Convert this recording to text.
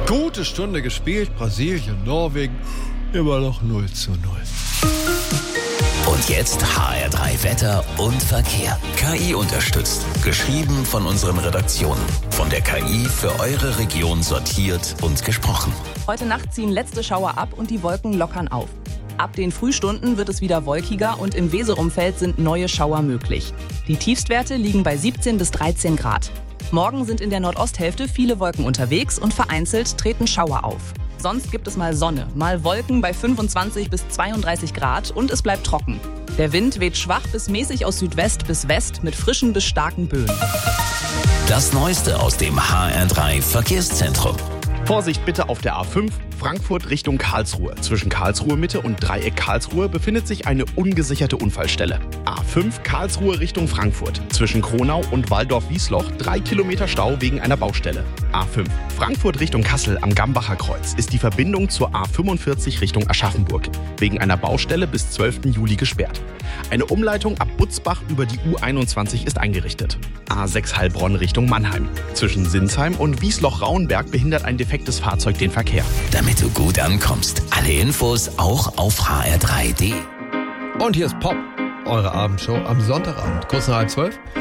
Gute Stunde gespielt, Brasilien, Norwegen, immer noch 0:0. Und jetzt HR3 Wetter und Verkehr. KI unterstützt. Geschrieben von unseren Redaktionen. Von der KI für eure Region sortiert und gesprochen. Heute Nacht ziehen letzte Schauer ab und die Wolken lockern auf. Ab den Frühstunden wird es wieder wolkiger und im Weserumfeld sind neue Schauer möglich. Die Tiefstwerte liegen bei 17 bis 13 Grad. Morgen sind in der Nordosthälfte viele Wolken unterwegs und vereinzelt treten Schauer auf. Sonst gibt es mal Sonne, mal Wolken bei 25 bis 32 Grad und es bleibt trocken. Der Wind weht schwach bis mäßig aus Südwest bis West mit frischen bis starken Böen. Das Neueste aus dem HR3 Verkehrszentrum. Vorsicht bitte auf der A5 Frankfurt Richtung Karlsruhe. Zwischen Karlsruhe Mitte und Dreieck Karlsruhe befindet sich eine ungesicherte Unfallstelle. A5 Karlsruhe Richtung Frankfurt. Zwischen Kronau und Walldorf-Wiesloch 3 Kilometer Stau wegen einer Baustelle. A5 Frankfurt Richtung Kassel am Gambacher Kreuz ist die Verbindung zur A45 Richtung Aschaffenburg wegen einer Baustelle bis 12. Juli gesperrt. Eine Umleitung ab Butzbach über die U21 ist eingerichtet. A6 Heilbronn Richtung Mannheim. Zwischen Sinsheim und Wiesloch-Rauenberg behindert ein defektes Fahrzeug den Verkehr. Damit du gut ankommst. Alle Infos auch auf hr3.de. Und hier ist Pop, eure Abendshow am Sonntagabend, kurz nach 11:30.